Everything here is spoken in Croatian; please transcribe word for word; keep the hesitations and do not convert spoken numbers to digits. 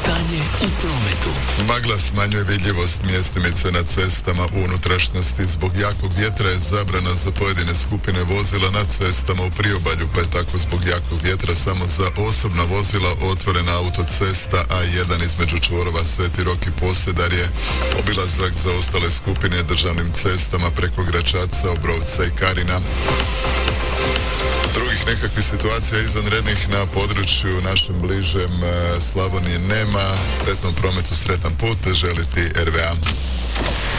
Stanje u prometu. Magla smanjuje vidljivost mjestimice na cestama u unutrašnjosti. Zbog jakog vjetra je zabrana za pojedine skupine vozila na cestama u priobalju, pa je tako zbog jakog vjetra samo za osobna vozila otvorena autocesta A jedan između čvorova Sveti Rok i Posedarje. Obilazak za ostale skupine državnim cestama preko Gračaca, Obrovca i Karina. Drugih nekakvih situacija izvanrednih na području našem bližem Slavonije nema. Sretnom prometu, sretan put, želi ti R V A.